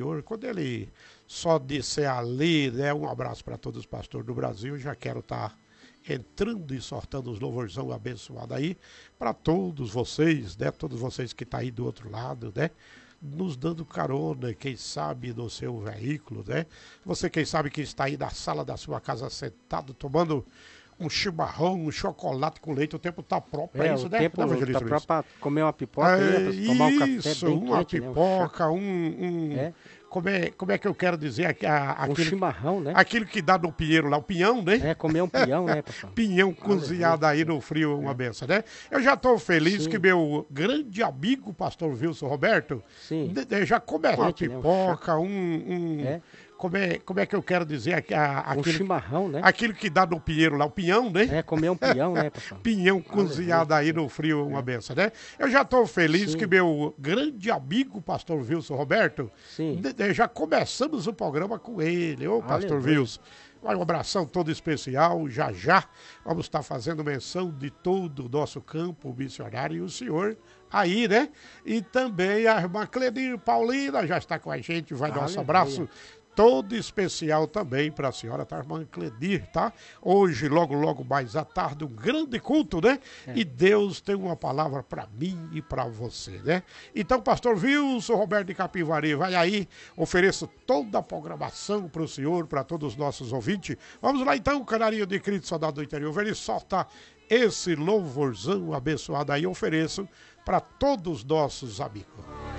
interior, quando ele só disser ali, né, um abraço para todos os pastores do Brasil, já quero estar entrando e sortando os louvorzão abençoado aí para todos vocês, né, todos vocês que estão aí do outro lado, né, nos dando carona, quem sabe no seu veículo, né, você quem sabe que está aí na sala da sua casa sentado, tomando um chimarrão, um chocolate com leite, o tempo tá próprio, é isso, né? O tempo tá próprio para comer uma pipoca, para tomar um café bem uma quente, pipoca, né? Como é que eu quero dizer? Um chimarrão, né? Aquilo que dá no pinheiro lá, o pinhão, né? Comer um pinhão, né, pastor? Pinhão cozinhado aí no frio, uma benção, né? Eu já estou feliz que meu grande amigo, pastor Wilson Roberto, já começa uma pipoca, como é que eu quero dizer? Um chimarrão, né? Aquilo que dá no pinheiro lá, o pinhão, né? Comer um pinhão, né, pastor? Pinhão cozinhado aí no frio, uma benção, né? Eu já estou feliz que meu grande amigo, pastor Wilson Roberto, já começamos o programa com ele. Ô, pastor Wilson, um abração todo especial, já vamos estar fazendo menção de todo o nosso campo missionário e o senhor aí, né? E também a irmã Cledir Paulina já está com a gente, vai dar nosso abraço todo especial também para a senhora, tá, irmã Cledir, tá? Hoje, logo mais à tarde, um grande culto, né? E Deus tem uma palavra para mim e para você, né? Então, pastor Wilson Roberto de Capivari, vai aí, ofereço toda a programação para o senhor, para todos os nossos ouvintes. Vamos lá então, Canarinho de Cristo, soldado do interior, ele solta esse louvorzão abençoado aí, ofereço para todos os nossos amigos.